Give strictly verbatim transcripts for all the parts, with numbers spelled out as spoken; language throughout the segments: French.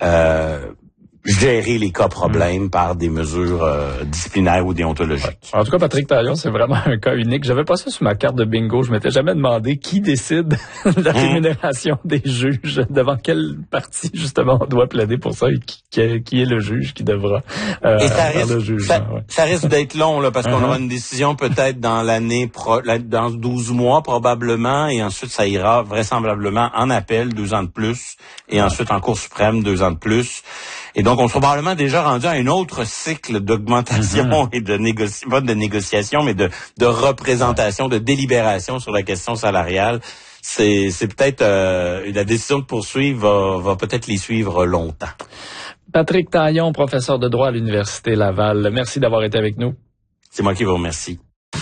euh, gérer les cas problèmes mmh. par des mesures euh, disciplinaires ou déontologiques. Ouais. En tout cas, Patrick Taillon, c'est vraiment un cas unique. J'avais pas ça sur ma carte de bingo. Je m'étais jamais demandé qui décide de la mmh. rémunération des juges, devant quelle partie, justement, on doit plaider pour ça et qui, qui est le juge qui devra euh, et ça faire risque, le juge. Ça, ouais. ça risque d'être long, là, parce qu'on uh-huh. aura une décision peut-être dans l'année, pro, dans douze mois probablement, et ensuite ça ira vraisemblablement en appel, deux ans de plus, et ensuite en Cour suprême, deux ans de plus. Et donc, on sera probablement déjà rendu à un autre cycle d'augmentation mm-hmm. et de négociation, pas de négociation, mais de, de représentation, de délibération sur la question salariale. C'est, c'est peut-être, euh, la décision de poursuivre va, va peut-être les suivre longtemps. Patrick Taillon, professeur de droit à l'Université Laval. Merci d'avoir été avec nous. C'est moi qui vous remercie.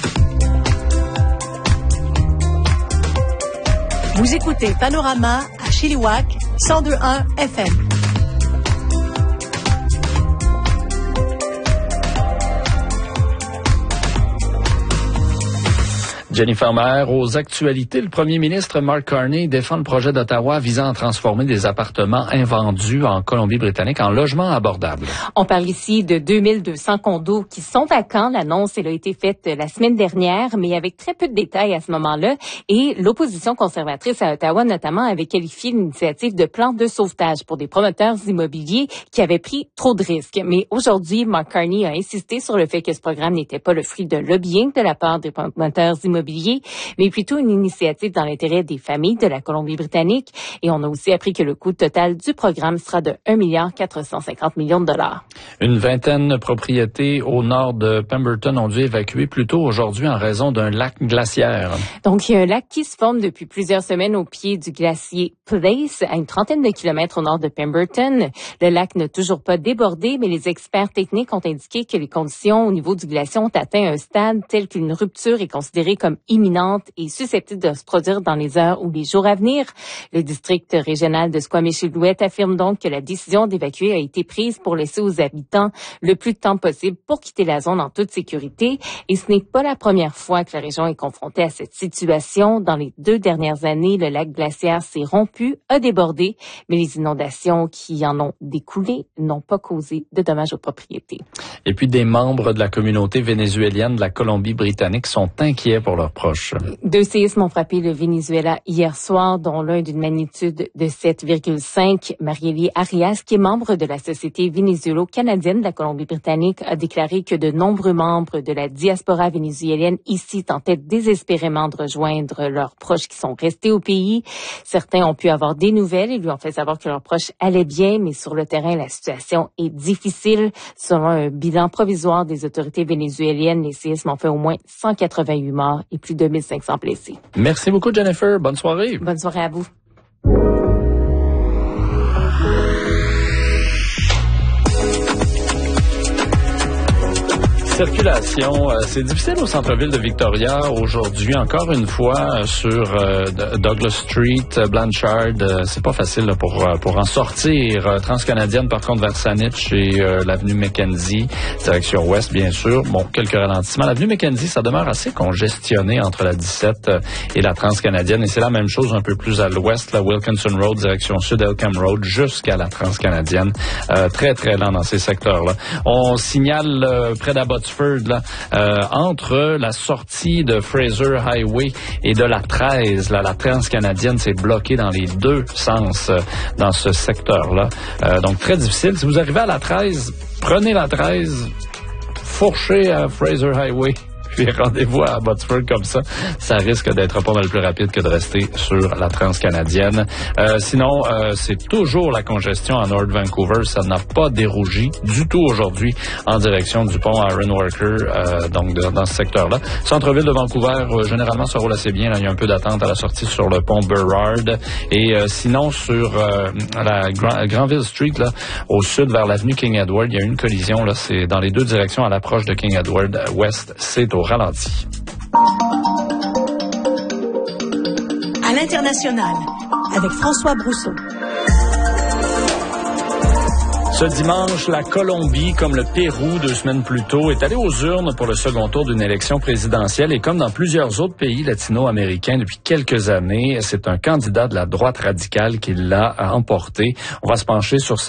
Vous écoutez Panorama à Chilliwack, cent deux virgule un F M. Jennifer Maher, aux actualités, le premier ministre Mark Carney défend le projet d'Ottawa visant à transformer des appartements invendus en Colombie-Britannique en logements abordables. On parle ici de deux mille deux cents condos qui sont vacants. L'annonce, elle a été faite la semaine dernière, mais avec très peu de détails à ce moment-là. Et l'opposition conservatrice à Ottawa, notamment, avait qualifié l'initiative de plan de sauvetage pour des promoteurs immobiliers qui avaient pris trop de risques. Mais aujourd'hui, Mark Carney a insisté sur le fait que ce programme n'était pas le fruit de lobbying de la part des promoteurs immobiliers, mais plutôt une initiative dans l'intérêt des familles de la Colombie-Britannique. Et on a aussi appris que le coût total du programme sera de un milliard quatre cent cinquante millions de dollars. Une vingtaine de propriétés au nord de Pemberton ont dû évacuer plus tôt aujourd'hui en raison d'un lac glaciaire. Donc, il y a un lac qui se forme depuis plusieurs semaines au pied du glacier Place, à une trentaine de kilomètres au nord de Pemberton. Le lac n'a toujours pas débordé, mais les experts techniques ont indiqué que les conditions au niveau du glacier ont atteint un stade tel qu'une rupture est considérée comme imminente et susceptible de se produire dans les heures ou les jours à venir. Le district régional de Squamish-Alouette affirme donc que la décision d'évacuer a été prise pour laisser aux habitants le plus de temps possible pour quitter la zone en toute sécurité. Et ce n'est pas la première fois que la région est confrontée à cette situation. Dans les deux dernières années, le lac glaciaire s'est rompu, a débordé, mais les inondations qui en ont découlé n'ont pas causé de dommages aux propriétés. Et puis des membres de la communauté vénézuélienne de la Colombie-Britannique sont inquiets pour leurs proches. Deux séismes ont frappé le Venezuela hier soir, dont l'un d'une magnitude de sept virgule cinq. Marieli Arias, qui est membre de la Société vénézuélo-canadienne de la Colombie-Britannique, a déclaré que de nombreux membres de la diaspora vénézuélienne ici tentaient désespérément de rejoindre leurs proches qui sont restés au pays. Certains ont pu avoir des nouvelles et lui ont fait savoir que leurs proches allaient bien, mais sur le terrain, la situation est difficile. Selon un bilan provisoire des autorités vénézuéliennes, les séismes ont fait au moins cent quatre-vingt-huit morts et plus de mille cinq cents blessés. Merci beaucoup, Jennifer. Bonne soirée. Bonne soirée à vous. Circulation, euh, c'est difficile au centre-ville de Victoria aujourd'hui. Encore une fois, euh, sur euh, Douglas Street, euh, Blanchard, euh, c'est pas facile là, pour euh, pour en sortir. Euh, Transcanadienne, par contre, vers Saanich et euh, l'avenue Mackenzie, direction ouest, bien sûr. Bon, quelques ralentissements. L'avenue Mackenzie, ça demeure assez congestionné entre la dix-sept euh, et la Transcanadienne. Et c'est la même chose un peu plus à l'ouest, la Wilkinson Road, direction sud, Elkham Road, jusqu'à la Transcanadienne. Euh, très, très lent dans ces secteurs-là. On signale euh, près d'Abbotsford, Là, euh, entre la sortie de Fraser Highway et de la treize, là, la Transcanadienne, c'est bloqué dans les deux sens euh, dans ce secteur-là. Euh, donc, très difficile. Si vous arrivez à la treize, prenez la treize, fourchez à Fraser Highway, puis rendez-vous à Abbotsford comme ça. Ça risque d'être pas mal plus rapide que de rester sur la Transcanadienne. Euh, sinon, euh, c'est toujours la congestion à North Vancouver. Ça n'a pas dérougi du tout aujourd'hui en direction du pont Ironworker, euh, donc de, dans ce secteur-là. Centre-ville de Vancouver, euh, généralement, ça roule assez bien. Là, il y a un peu d'attente à la sortie sur le pont Burrard. Et euh, sinon, sur euh, la Grand, Granville Street, là, au sud, vers l'avenue King Edward, il y a une collision. Là, c'est dans les deux directions à l'approche de King Edward West. C'est au ralenti. À l'international, avec François Brousseau. Ce dimanche, la Colombie, comme le Pérou deux semaines plus tôt, est allée aux urnes pour le second tour d'une élection présidentielle. Et comme dans plusieurs autres pays latino-américains depuis quelques années, c'est un candidat de la droite radicale qui l'a emporté. On va se pencher sur